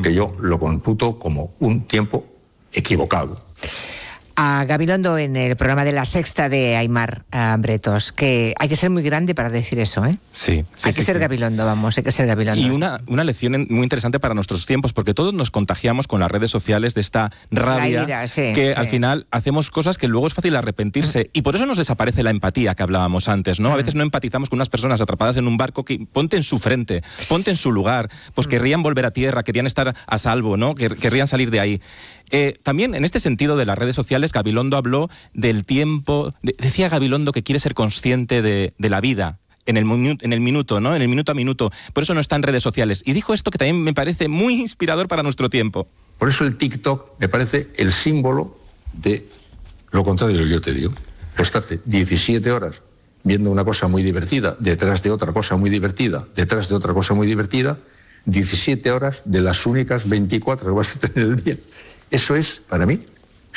porque yo lo computo como un tiempo equivocado. A Gabilondo en el programa de La Sexta de Aimar Bretos, que hay que ser muy grande para decir eso, ¿eh? Sí. Hay que ser Gabilondo, vamos, hay que ser Gabilondo. Y una lección muy interesante para nuestros tiempos, porque todos nos contagiamos con las redes sociales de esta rabia, ira, al final hacemos cosas que luego es fácil arrepentirse, y por eso nos desaparece la empatía que hablábamos antes, ¿no? A veces no empatizamos con unas personas atrapadas en un barco, que ponte en su frente, ponte en su lugar, pues querrían volver a tierra, querían estar a salvo, ¿no? Querrían salir de ahí. También en este sentido de las redes sociales, Gabilondo habló del tiempo. Decía Gabilondo que quiere ser consciente de la vida en el minuto, ¿no? En el minuto a minuto. Por eso no está en redes sociales. Y dijo esto que también me parece muy inspirador para nuestro tiempo. Por eso el TikTok me parece el símbolo de lo contrario de lo que yo te digo. Estarte 17 horas viendo una cosa muy divertida, detrás de otra cosa muy divertida, detrás de otra cosa muy divertida, 17 horas de las únicas 24 que vas a tener el día. Eso es, para mí,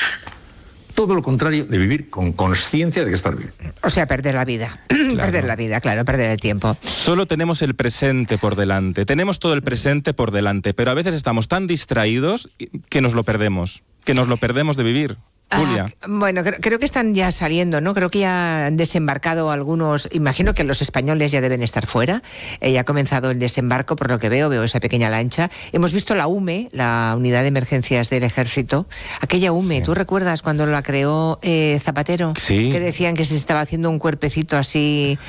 todo lo contrario de vivir con conciencia de que estás bien. O sea, perder la vida. Claro. Perder la vida, claro, perder el tiempo. Solo tenemos el presente por delante. Tenemos todo el presente por delante, pero a veces estamos tan distraídos que nos lo perdemos. Que nos lo perdemos de vivir. Julia. Bueno, creo que están ya saliendo, ¿no? Creo que ya han desembarcado algunos. Imagino que los españoles ya deben estar fuera. Ya ha comenzado el desembarco, por lo que veo esa pequeña lancha. Hemos visto la UME, la Unidad de Emergencias del Ejército. Aquella UME, sí. ¿Tú recuerdas cuando la creó Zapatero? Sí. Que decían que se estaba haciendo un cuerpecito así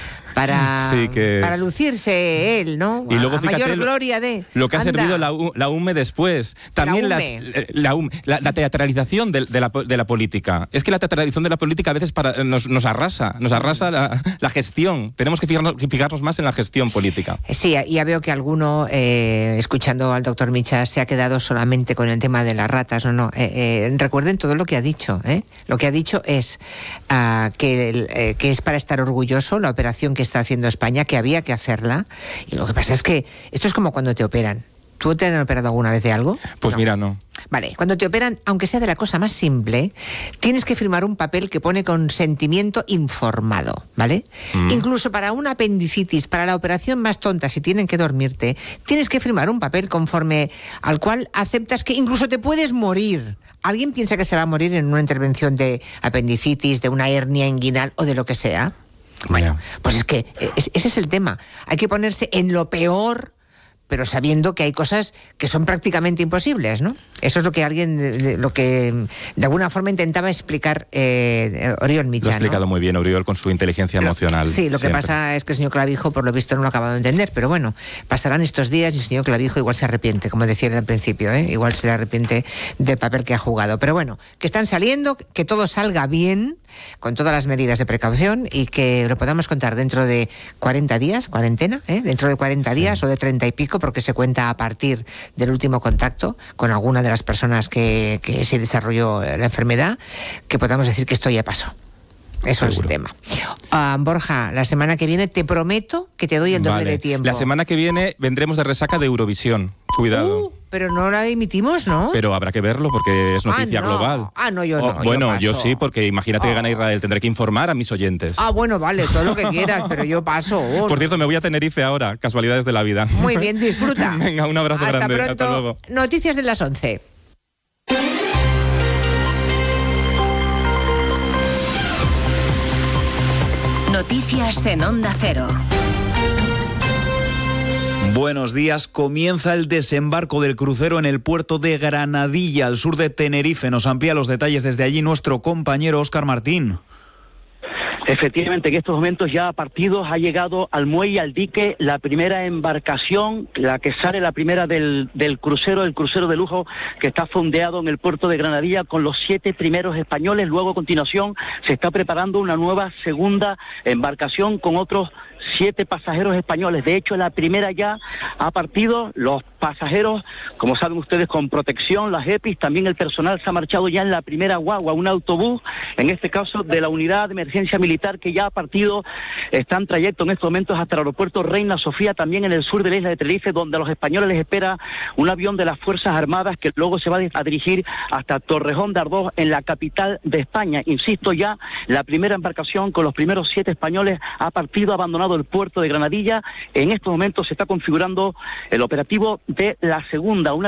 para lucirse él, ¿no? Y luego fíjate mayor gloria de lo que ha servido la UME después. También la teatralización de la política. Es que la teatralización de la política a veces nos arrasa la gestión. Tenemos que fijarnos más en la gestión política. Sí, ya veo que alguno, escuchando al doctor Micha, se ha quedado solamente con el tema de las ratas. Recuerden todo lo que ha dicho. Lo que ha dicho es que es para estar orgulloso la operación que está haciendo España, que había que hacerla. Y lo que pasa es que esto es como cuando te operan. ¿Tú te han operado alguna vez de algo? Pues no. Mira, no. Vale, cuando te operan, aunque sea de la cosa más simple, tienes que firmar un papel que pone consentimiento informado, ¿vale? Incluso para una apendicitis, para la operación más tonta, si tienen que dormirte, tienes que firmar un papel conforme al cual aceptas que incluso te puedes morir. ¿Alguien piensa que se va a morir en una intervención de apendicitis, de una hernia inguinal o de lo que sea? Bueno, pues es que ese es el tema. Hay que ponerse en lo peor, pero sabiendo que hay cosas que son prácticamente imposibles, ¿no? Eso es lo que lo que de alguna forma intentaba explicar Oriol Micha. Lo ha explicado, ¿no? Muy bien Oriol con su inteligencia emocional. Sí, lo que pasa es que el señor Clavijo, por lo visto, no lo ha acabado de entender, pero bueno, pasarán estos días y el señor Clavijo igual se arrepiente, como decía en el principio, igual se arrepiente del papel que ha jugado. Pero bueno, que están saliendo, que todo salga bien, con todas las medidas de precaución, y que lo podamos contar dentro de 40 días, cuarentena, dentro de 40 días o de 30 y pico, porque se cuenta a partir del último contacto con alguna de las personas que se desarrolló la enfermedad, que podamos decir que esto ya pasó. Eso es el tema. Borja, la semana que viene te prometo que te doy el doble de tiempo. La semana que viene vendremos de resaca de Eurovisión. Cuidado. Pero no la emitimos, ¿no? Pero habrá que verlo porque es noticia global. No, yo no. Bueno, yo sí, porque imagínate que gana Israel, tendré que informar a mis oyentes. Bueno, vale, todo lo que quieras, pero yo paso. Por cierto, me voy a Tenerife ahora, casualidades de la vida. Muy bien, disfruta. Venga, un abrazo grande. Pronto. Hasta luego. Noticias de las 11. Noticias en Onda Cero. Buenos días. Comienza el desembarco del crucero en el puerto de Granadilla, al sur de Tenerife. Nos amplía los detalles desde allí nuestro compañero Óscar Martín. Efectivamente, en estos momentos ya ha llegado al muelle, al dique, la primera embarcación, la que sale la primera del crucero, el crucero de lujo que está fondeado en el puerto de Granadilla con los 7 primeros españoles. Luego, a continuación, se está preparando una nueva segunda embarcación con otros 7 pasajeros españoles. De hecho, la primera ya ha partido. Los pasajeros, como saben ustedes, con protección, las EPIs, también el personal se ha marchado ya en la primera guagua, un autobús, en este caso de la unidad de emergencia militar que ya ha partido. Está en trayecto en estos momentos hasta el aeropuerto Reina Sofía, también en el sur de la isla de Tenerife, donde a los españoles les espera un avión de las Fuerzas Armadas que luego se va a dirigir hasta Torrejón de Ardoz, en la capital de España. Insisto, ya la primera embarcación con los primeros 7 españoles ha partido, ha abandonado el puerto de Granadilla. En estos momentos se está configurando el operativo de la segunda, una